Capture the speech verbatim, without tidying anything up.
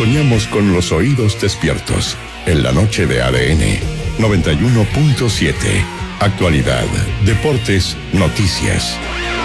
soñamos con los oídos despiertos. En la noche de A D N noventa y uno punto siete. Actualidad, deportes, noticias.